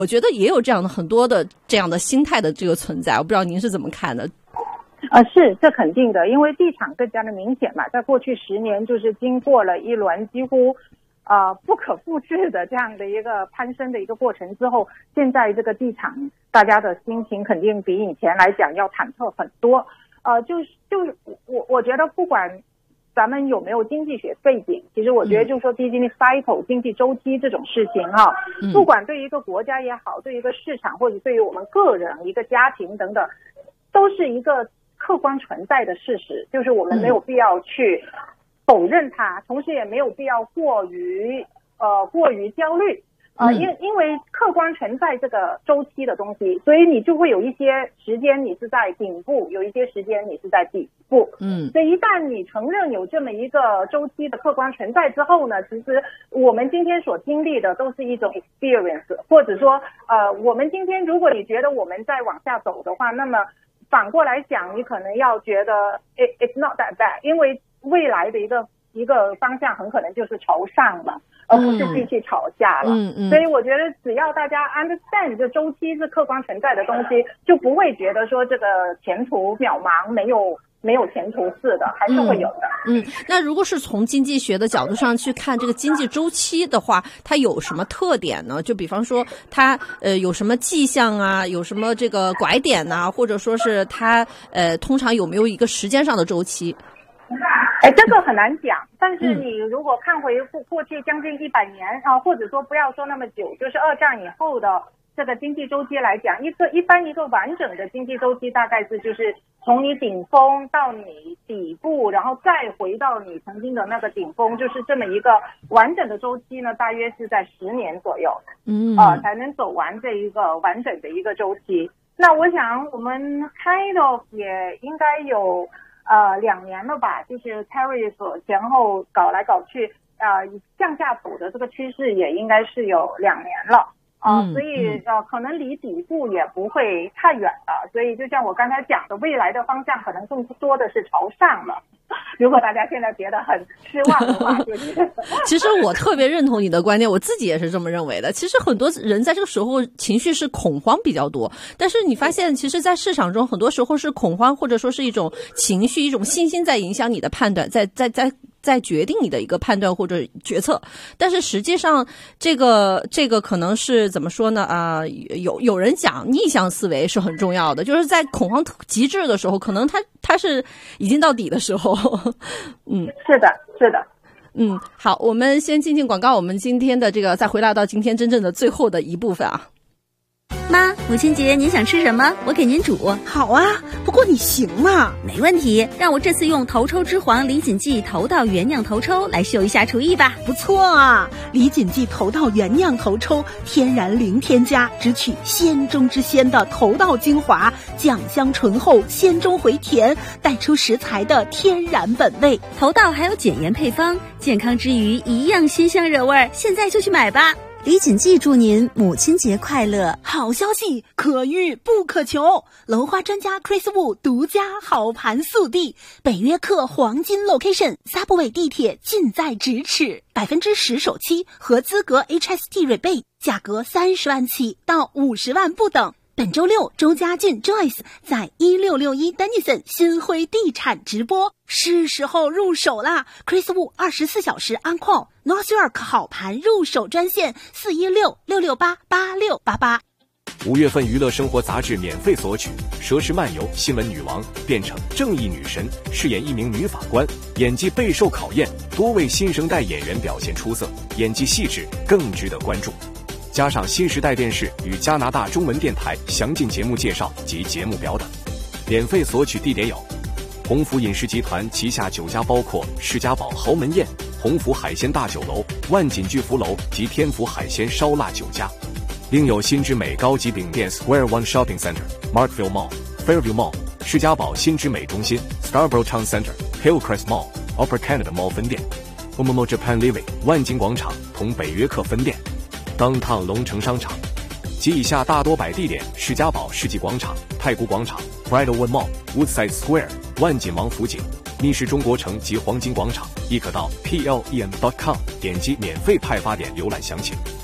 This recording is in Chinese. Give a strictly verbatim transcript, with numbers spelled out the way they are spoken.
我觉得也有这样的很多的这样的心态的这个存在，我不知道您是怎么看的？ 呃，是，这肯定的，因为地产更加的明显嘛，在过去十年就是经过了一轮几乎呃不可复制的这样的一个攀升的一个过程之后，现在这个地产大家的心情肯定比以前来讲要忐忑很多。呃，就是就是我我觉得不管咱们有没有经济学背景，其实我觉得就是说 business cycle 经济周期这种事情哈、嗯，不管对于一个国家也好，对于一个市场或者对于我们个人一个家庭等等，都是一个客观存在的事实，就是我们没有必要去否认它，同时也没有必要过于呃过于焦虑。呃，因因为客观存在这个周期的东西，所以你就会有一些时间你是在顶部，有一些时间你是在底部。嗯，所以一旦你承认有这么一个周期的客观存在之后呢，其实我们今天所经历的都是一种 experience， 或者说呃，我们今天如果你觉得我们在往下走的话，那么反过来讲，你可能要觉得 it, it's not that bad， 因为未来的一个一个方向很可能就是朝上了。而不是继续吵架了，嗯嗯，所以我觉得只要大家 understand 这周期是客观存在的东西，就不会觉得说这个前途渺茫，没有没有前途似的，还是会有的。 嗯，嗯，那如果是从经济学的角度上去看这个经济周期的话，它有什么特点呢？就比方说它呃有什么迹象啊，有什么这个拐点呐、啊，或者说是它呃通常有没有一个时间上的周期？ 哎，这个很难讲，但是你如果看回过过去将近一百年啊，或者说不要说那么久，就是二战以后的这个经济周期来讲，一个一般一个完整的经济周期大概是就是从你顶峰到你底部，然后再回到你曾经的那个顶峰，就是这么一个完整的周期呢，大约是在十年左右，嗯，啊、呃，才能走完这一个完整的一个周期。那我想我们 kind of 也应该有。呃，两年了吧，就是 tariff 前后搞来搞去，呃，向下走的这个趋势也应该是有两年了啊、呃嗯，所以呃，可能离底部也不会太远了。所以就像我刚才讲的，未来的方向可能更多的是朝上了。如果大家现在觉得很失望的话，就是其实我特别认同你的观点，我自己也是这么认为的。其实很多人在这个时候情绪是恐慌比较多，但是你发现其实在市场中很多时候是恐慌或者说是一种情绪一种信心在影响你的判断，在在在在决定你的一个判断或者决策。但是实际上这个这个可能是怎么说呢啊、呃、有有人讲逆向思维是很重要的，就是在恐慌极致的时候，可能它它是已经到底的时候。嗯， 是的，是的。 嗯，好，我们先进进广告，我们今天的这个再回来到今天真正的最后的一部分啊。 妈，母亲节您想吃什么？我给您煮。 好啊，不过你行吗？ 没问题，让我这次用头抽之皇李锦记头道原酿头抽来秀一下厨艺吧。 不错啊，李锦记头道原酿头抽，天然零添加，只取鲜中之鲜的头道精华，酱香醇厚，鲜中回甜，带出食材的天然本味。 头道还有减盐配方，健康之余一样鲜香惹味儿，现在就去买吧。李锦记祝您母亲节快乐！ 好消息，可遇不可求，楼花专家 Chris Wu 独家好盘速递，北约克黄金 location， Subway 地铁近在咫尺，百分之十首期和资格 H S T rebate， 价格三十万起到五十万不等。本周六，周家俊 Joyce 在一六六一 Dennison 新辉地产直播，是时候入手啦 ！Chris Wu 二十四小时 on call，North York 好盘入手专线四一六六六八八六八八。 五月份娱乐生活杂志免费索取，佘诗漫游新闻女王变成正义女神，饰演一名女法官，演技备受考验，多位新生代演员表现出色，演技细致更值得关注。加上新时代电视与加拿大中文电台详尽节目介绍及节目表等。免费索取地点有鸿福饮食集团旗下酒家，包括世家堡豪门宴、鸿福海鲜大酒楼、万锦巨福楼及天福海鲜烧腊酒家。另有新之美高级饼店 Square One Shopping Center、Markville Mall、Fairview Mall、世家堡新之美中心、Scarborough Town Center、Hillcrest Mall、Upper Canada Mall 分店、Momomo Japan Living 万金广场同北约克分店。Downtown 龙城商场及以下大多摆地点：世家堡世纪广场、太古广场、Bridalwood Mall、Woodside Square、万锦王府井、密室中国城及黄金广场，亦可到 P L E M dot com 点击免费派发点浏览详情。